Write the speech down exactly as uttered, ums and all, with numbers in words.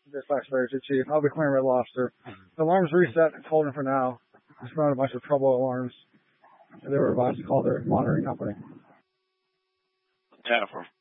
Dispatch thirty-two, Chief. I'll be clearing Red Lobster. The alarm's reset. It's holding for now. Just found a bunch of trouble alarms. They were advised to call their monitoring company. ten four.